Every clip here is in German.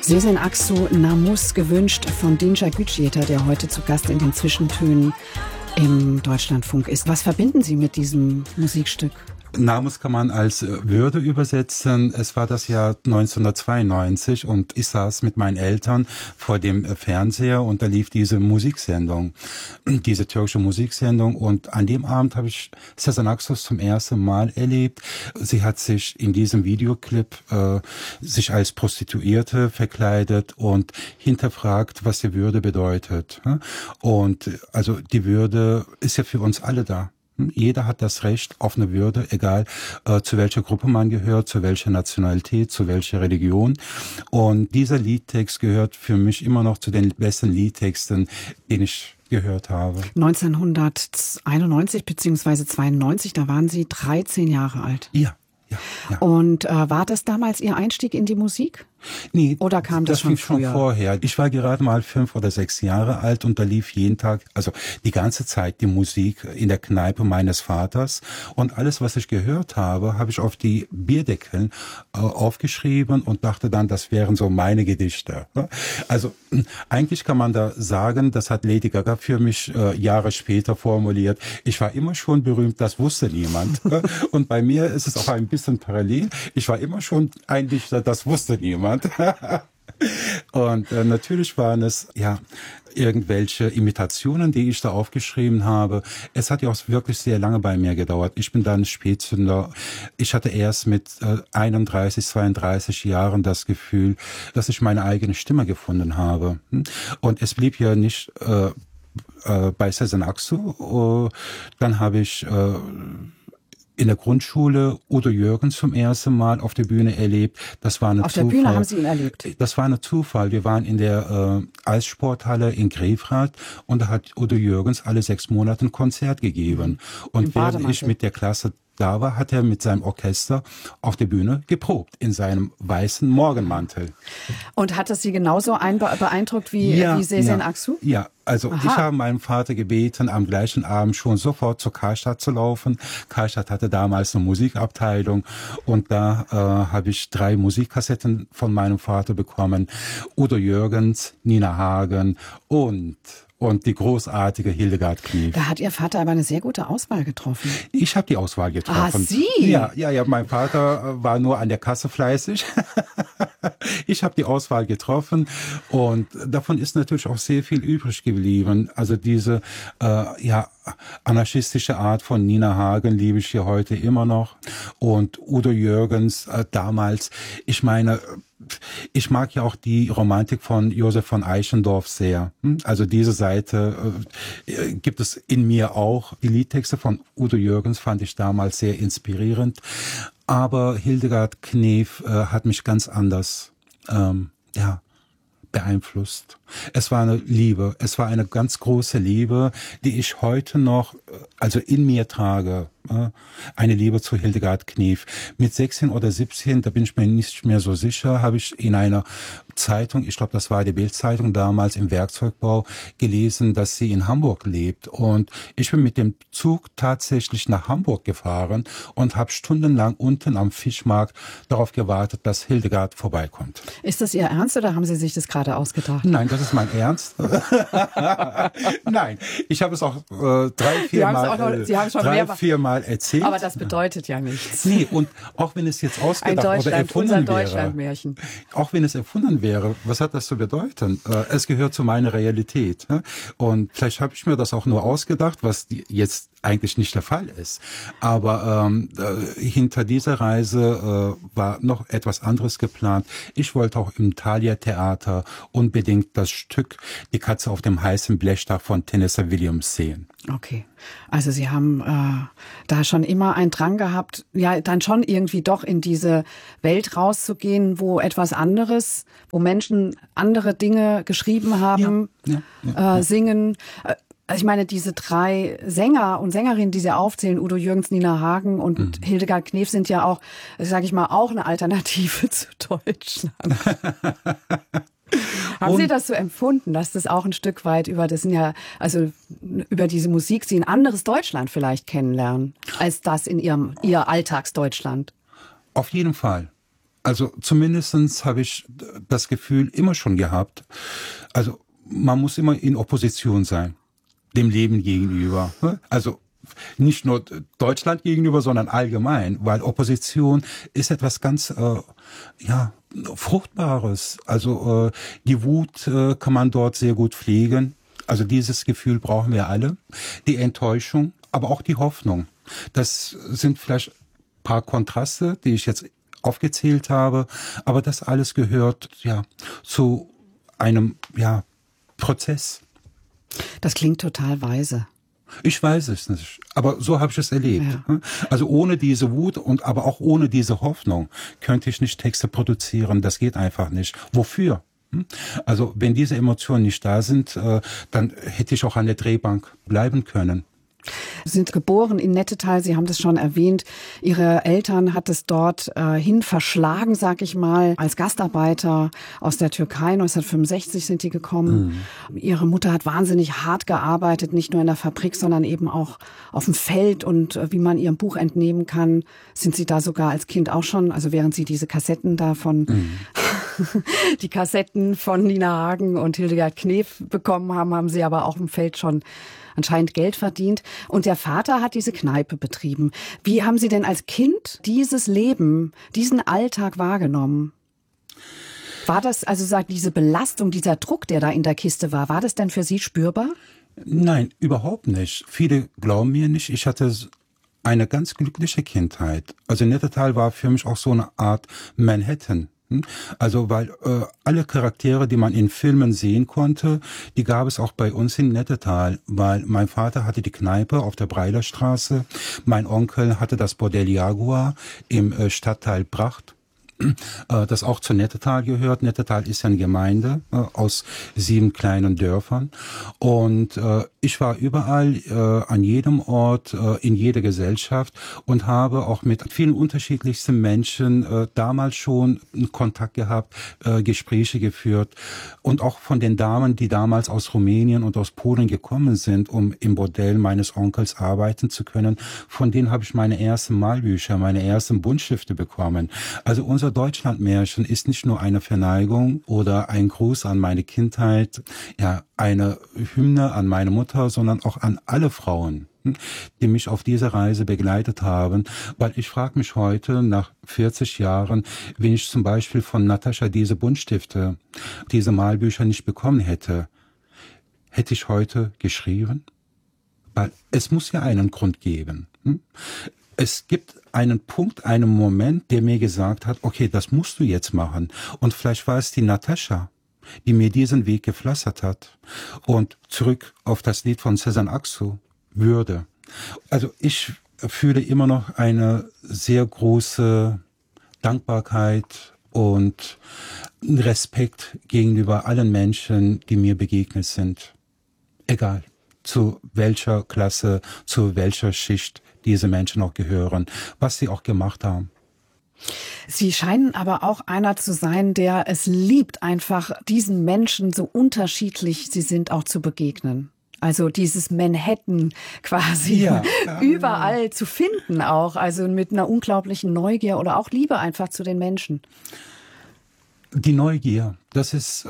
Sezen Aksu, Namus, gewünscht von Dinçer Gücüyeter, der heute zu Gast in den Zwischentönen im Deutschlandfunk ist. Was verbinden Sie mit diesem Musikstück? Namus kann man als Würde übersetzen. Es war das Jahr 1992 und ich saß mit meinen Eltern vor dem Fernseher und da lief diese Musiksendung, diese türkische Musiksendung, und an dem Abend habe ich Sezen Aksu zum ersten Mal erlebt. Sie hat sich in diesem Videoclip sich als Prostituierte verkleidet und hinterfragt, was die Würde bedeutet. Und also die Würde ist ja für uns alle da. Jeder hat das Recht auf eine Würde, egal zu welcher Gruppe man gehört, zu welcher Nationalität, zu welcher Religion. Und dieser Liedtext gehört für mich immer noch zu den besten Liedtexten, den ich gehört habe. 1991 bzw. 92, da waren Sie 13 Jahre alt. Ja. Und war das damals Ihr Einstieg in die Musik? Nee, oder kam das schon vorher? Ich war gerade mal 5 oder 6 Jahre alt und da lief jeden Tag, also die ganze Zeit, die Musik in der Kneipe meines Vaters. Und alles, was ich gehört habe, habe ich auf die Bierdeckeln aufgeschrieben und dachte dann, das wären so meine Gedichte. Also eigentlich kann man da sagen, das hat Lady Gaga für mich Jahre später formuliert. Ich war immer schon berühmt, das wusste niemand. Und bei mir ist es auch ein bisschen parallel. Ich war immer schon ein Dichter, das wusste niemand. Und natürlich waren es irgendwelche Imitationen, die ich da aufgeschrieben habe. Es hat ja auch wirklich sehr lange bei mir gedauert. Ich bin dann Spätzünder. Ich hatte erst mit 31, 32 Jahren das Gefühl, dass ich meine eigene Stimme gefunden habe. Und es blieb ja nicht bei Sezen Aksu. Dann habe ich in der Grundschule Udo Jürgens zum ersten Mal auf der Bühne erlebt. Das war eine Zufall. Auf der Bühne haben Sie ihn erlebt? Das war ein Zufall. Wir waren in der Eissporthalle in Grefrath und da hat Udo Jürgens alle 6 Monate ein Konzert gegeben. Und während ich mit der Klasse da war, hat er mit seinem Orchester auf der Bühne geprobt, in seinem weißen Morgenmantel. Und hat das Sie genauso beeindruckt wie Sezen Aksu? Ja, also ich habe meinem Vater gebeten, am gleichen Abend schon sofort zur Karstadt zu laufen. Karstadt hatte damals eine Musikabteilung und da habe ich 3 Musikkassetten von meinem Vater bekommen. Udo Jürgens, Nina Hagen und die großartige Hildegard Knef. Da hat Ihr Vater aber eine sehr gute Auswahl getroffen. Ich habe die Auswahl getroffen. Ah, Sie? Ja, mein Vater war nur an der Kasse fleißig. Ich habe die Auswahl getroffen und davon ist natürlich auch sehr viel übrig geblieben. Also diese anarchistische Art von Nina Hagen liebe ich hier heute immer noch. Und Udo Jürgens damals, ich meine, ich mag ja auch die Romantik von Josef von Eichendorff sehr. Also diese Seite gibt es in mir auch. Die Liedtexte von Udo Jürgens fand ich damals sehr inspirierend. Aber Hildegard Knef hat mich ganz anders beeinflusst. Es war eine Liebe, es war eine ganz große Liebe, die ich heute noch, also in mir trage. Eine Liebe zu Hildegard Knef. Mit 16 oder 17, da bin ich mir nicht mehr so sicher, habe ich in einer Zeitung, ich glaube, das war die Bild-Zeitung damals im Werkzeugbau, gelesen, dass sie in Hamburg lebt. Und ich bin mit dem Zug tatsächlich nach Hamburg gefahren und habe stundenlang unten am Fischmarkt darauf gewartet, dass Hildegard vorbeikommt. Ist das Ihr Ernst oder haben Sie sich das gerade ausgedacht? Nein, das ist mein Ernst. Nein, ich habe es auch 3-4 Mal erzählt. Aber das bedeutet ja nichts. Nee, und auch wenn es jetzt ausgedacht oder erfunden wäre, auch wenn es erfunden wäre, was hat das zu bedeuten? Es gehört zu meiner Realität. Und vielleicht habe ich mir das auch nur ausgedacht, was jetzt eigentlich nicht der Fall ist. Aber hinter dieser Reise war noch etwas anderes geplant. Ich wollte auch im Thalia Theater unbedingt das Stück Die Katze auf dem heißen Blechdach von Tennessee Williams sehen. Okay, also Sie haben da schon immer einen Drang gehabt, ja dann schon irgendwie doch in diese Welt rauszugehen, wo etwas anderes, wo Menschen andere Dinge geschrieben haben, singen. Also ich meine, diese 3 Sänger und Sängerinnen, die Sie aufzählen, Udo Jürgens, Nina Hagen und Hildegard Knef, sind ja auch, sage ich mal, auch eine Alternative zu Deutschland. Haben Sie das so empfunden, dass das auch ein Stück weit über diese Musik Sie ein anderes Deutschland vielleicht kennenlernen, als das in Ihr Alltagsdeutschland? Auf jeden Fall. Also zumindestens habe ich das Gefühl immer schon gehabt. Also man muss immer in Opposition sein, dem Leben gegenüber. Also nicht nur Deutschland gegenüber, sondern allgemein, weil Opposition ist etwas ganz Fruchtbares. Also die Wut kann man dort sehr gut pflegen. Also dieses Gefühl brauchen wir alle. Die Enttäuschung, aber auch die Hoffnung. Das sind vielleicht ein paar Kontraste, die ich jetzt aufgezählt habe, aber das alles gehört zu einem Prozess. Das klingt total weise. Ich weiß es nicht, aber so habe ich es erlebt. Ja. Also ohne diese Wut und aber auch ohne diese Hoffnung könnte ich nicht Texte produzieren. Das geht einfach nicht. Wofür? Also wenn diese Emotionen nicht da sind, dann hätte ich auch an der Drehbank bleiben können. Sie sind geboren in Nettetal, Sie haben das schon erwähnt. Ihre Eltern hat es dort hin verschlagen, sag ich mal, als Gastarbeiter aus der Türkei. 1965 sind die gekommen. Ihre Mutter hat wahnsinnig hart gearbeitet, nicht nur in der Fabrik, sondern eben auch auf dem Feld. Und wie man ihrem Buch entnehmen kann, sind Sie da sogar als Kind auch schon, also während Sie diese Kassetten da von die Kassetten von Nina Hagen und Hildegard Knef bekommen haben, haben Sie aber auch im Feld schon anscheinend Geld verdient. Und der Vater hat diese Kneipe betrieben. Wie haben Sie denn als Kind dieses Leben, diesen Alltag wahrgenommen? War das, also sagt diese Belastung, dieser Druck, der da in der Kiste war das denn für Sie spürbar? Nein, überhaupt nicht. Viele glauben mir nicht. Ich hatte eine ganz glückliche Kindheit. Also Nettetal war für mich auch so eine Art Manhattan. Also weil alle Charaktere, die man in Filmen sehen konnte, die gab es auch bei uns in Nettetal, weil mein Vater hatte die Kneipe auf der Breilerstraße, mein Onkel hatte das Bordell Jaguar im Stadtteil Bracht, das auch zu Nettetal gehört. Nettetal ist ja eine Gemeinde aus 7 kleinen Dörfern und ich war überall, an jedem Ort, in jeder Gesellschaft und habe auch mit vielen unterschiedlichsten Menschen damals schon Kontakt gehabt, Gespräche geführt und auch von den Damen, die damals aus Rumänien und aus Polen gekommen sind, um im Bordell meines Onkels arbeiten zu können. Von denen habe ich meine ersten Malbücher, meine ersten Buntstifte bekommen. Also unser Deutschlandmärchen ist nicht nur eine Verneigung oder ein Gruß an meine Kindheit, eine Hymne an meine Mutter, sondern auch an alle Frauen, die mich auf diese Reise begleitet haben. Weil ich frage mich heute, nach 40 Jahren, wenn ich zum Beispiel von Natascha diese Buntstifte, diese Malbücher nicht bekommen hätte, hätte ich heute geschrieben? Weil es muss ja einen Grund geben. Es gibt einen Punkt, einen Moment, der mir gesagt hat, okay, das musst du jetzt machen. Und vielleicht war es die Natascha, die mir diesen Weg gepflastert hat. Und zurück auf das Lied von Sezen Aksu, Würde. Also ich fühle immer noch eine sehr große Dankbarkeit und Respekt gegenüber allen Menschen, die mir begegnet sind. Egal, zu welcher Klasse, zu welcher Schicht diese Menschen auch gehören, was sie auch gemacht haben. Sie scheinen aber auch einer zu sein, der es liebt, einfach diesen Menschen, so unterschiedlich sie sind, auch zu begegnen. Also dieses Manhattan quasi überall zu finden auch, also mit einer unglaublichen Neugier oder auch Liebe einfach zu den Menschen. Die Neugier, das ist,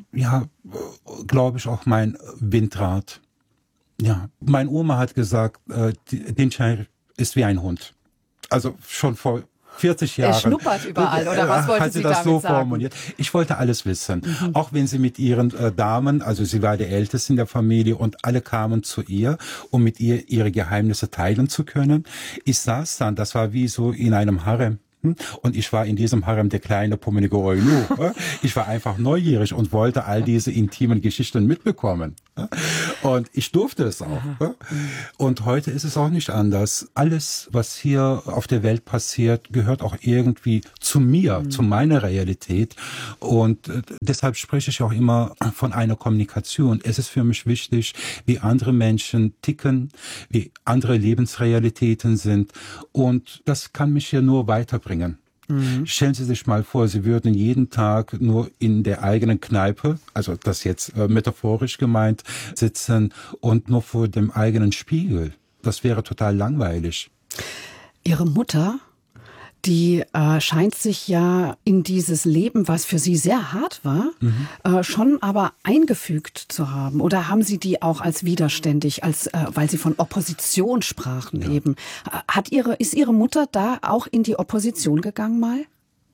glaube ich, auch mein Windrad. Ja, meine Oma hat gesagt, Dinçer ist wie ein Hund. Also schon vor 40 Jahren. Er schnuppert überall, oder was wollten Sie damit so sagen? Formuliert. Ich wollte alles wissen. Auch wenn sie mit ihren Damen, also sie war die Älteste in der Familie und alle kamen zu ihr, um mit ihr ihre Geheimnisse teilen zu können. Ich saß dann, das war wie so in einem Harem. Und ich war in diesem Harem der kleine pummelige Eunuch. Ich war einfach neugierig und wollte all diese intimen Geschichten mitbekommen. Und ich durfte es auch. Und heute ist es auch nicht anders. Alles, was hier auf der Welt passiert, gehört auch irgendwie zu mir, zu meiner Realität. Und deshalb spreche ich auch immer von einer Kommunikation. Es ist für mich wichtig, wie andere Menschen ticken, wie andere Lebensrealitäten sind. Und das kann mich hier nur weiterbringen. Stellen Sie sich mal vor, Sie würden jeden Tag nur in der eigenen Kneipe, also das jetzt metaphorisch gemeint, sitzen und nur vor dem eigenen Spiegel. Das wäre total langweilig. Ihre Mutter, die scheint sich ja in dieses Leben, was für Sie sehr hart war, schon aber eingefügt zu haben. Oder haben Sie die auch als widerständig, weil Sie von Opposition sprachen eben? Ist Ihre Mutter da auch in die Opposition gegangen mal?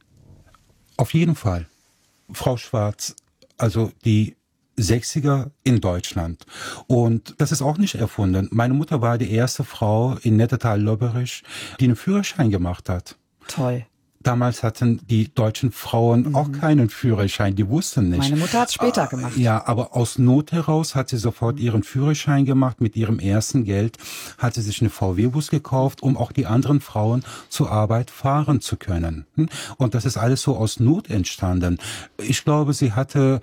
Auf jeden Fall. Frau Schwarz, also die 60er in Deutschland. Und das ist auch nicht erfunden. Meine Mutter war die erste Frau in Nettetal-Lobberisch, die einen Führerschein gemacht hat. Toll. Damals hatten die deutschen Frauen auch keinen Führerschein, die wussten nicht. Meine Mutter hat es später gemacht. Ja, aber aus Not heraus hat sie sofort ihren Führerschein gemacht. Mit ihrem ersten Geld hat sie sich eine VW-Bus gekauft, um auch die anderen Frauen zur Arbeit fahren zu können. Und das ist alles so aus Not entstanden. Ich glaube, sie hatte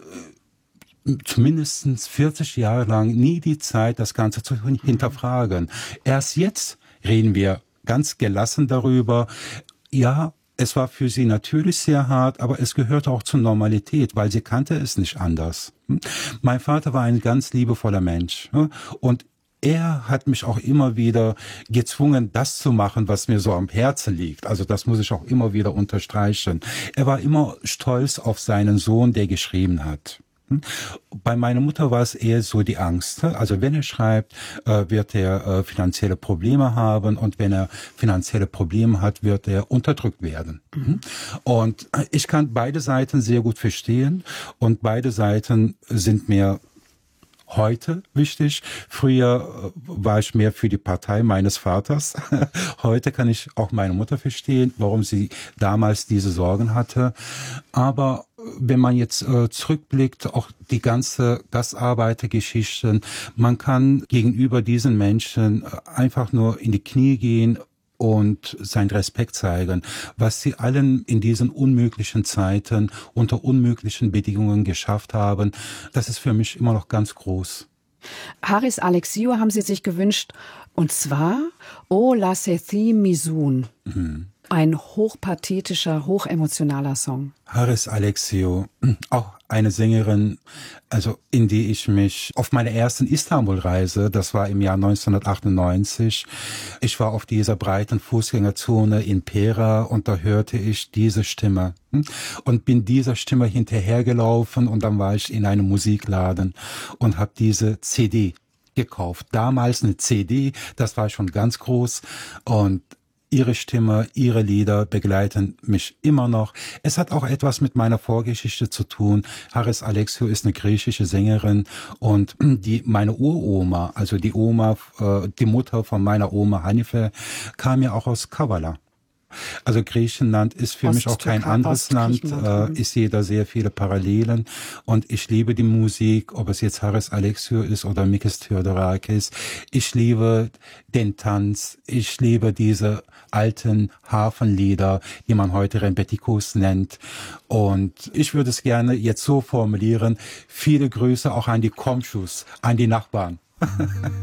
zumindest 40 Jahre lang nie die Zeit, das Ganze zu hinterfragen. Erst jetzt reden wir ganz gelassen darüber. Ja, es war für sie natürlich sehr hart, aber es gehörte auch zur Normalität, weil sie kannte es nicht anders. Mein Vater war ein ganz liebevoller Mensch und er hat mich auch immer wieder gezwungen, das zu machen, was mir so am Herzen liegt. Also das muss ich auch immer wieder unterstreichen. Er war immer stolz auf seinen Sohn, der geschrieben hat. Bei meiner Mutter war es eher so die Angst. Also wenn er schreibt, wird er finanzielle Probleme haben und wenn er finanzielle Probleme hat, wird er unterdrückt werden. Und ich kann beide Seiten sehr gut verstehen und beide Seiten sind mir heute wichtig. Früher war ich mehr für die Partei meines Vaters. Heute kann ich auch meine Mutter verstehen, warum sie damals diese Sorgen hatte. Aber wenn man jetzt zurückblickt, auch die ganze Gastarbeitergeschichten, man kann gegenüber diesen Menschen einfach nur in die Knie gehen und seinen Respekt zeigen, was sie allen in diesen unmöglichen Zeiten unter unmöglichen Bedingungen geschafft haben. Das ist für mich immer noch ganz groß. Haris Alexiou haben Sie sich gewünscht, und zwar O La Sethi Misun. Ein hochpathetischer, hochemotionaler Song. Haris Alexiou, auch eine Sängerin, also in die ich mich auf meiner ersten Istanbul-Reise, das war im Jahr 1998, ich war auf dieser breiten Fußgängerzone in Pera und da hörte ich diese Stimme und bin dieser Stimme hinterhergelaufen und dann war ich in einem Musikladen und habe diese CD gekauft. Damals eine CD, das war schon ganz groß und ihre Stimme, ihre Lieder begleiten mich immer noch. Es hat auch etwas mit meiner Vorgeschichte zu tun. Haris Alexiou ist eine griechische Sängerin und meine Uroma, also die Mutter von meiner Oma Hanife, kam ja auch aus Kavala. Also Griechenland ist für mich auch kein anderes Land. Ich sehe da sehr viele Parallelen und ich liebe die Musik, ob es jetzt Haris Alexiou ist oder Mikis Theodorakis. Ich liebe den Tanz, ich liebe diese alten Hafenlieder, die man heute Rempetikos nennt. Und ich würde es gerne jetzt so formulieren, viele Grüße auch an die Komschus, an die Nachbarn.